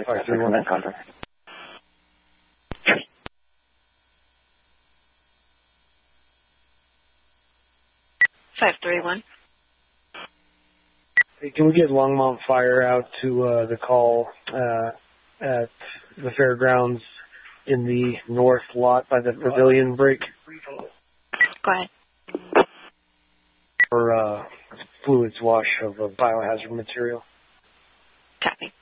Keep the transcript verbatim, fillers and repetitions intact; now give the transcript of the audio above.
five three one. Contact. five three one. Hey, can we get Longmont Fire out to uh, the call uh, at the fairgrounds in the north lot by the pavilion break? Go ahead. For uh, fluids wash of a biohazard material. Copy.